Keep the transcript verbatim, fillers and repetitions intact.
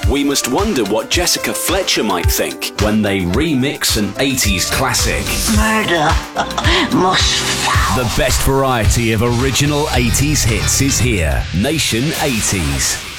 we must wonder what Jessica Fletcher might think when they remix an eighties classic. Murder most foul. The best variety of original eighties hits is here. Nation eighties.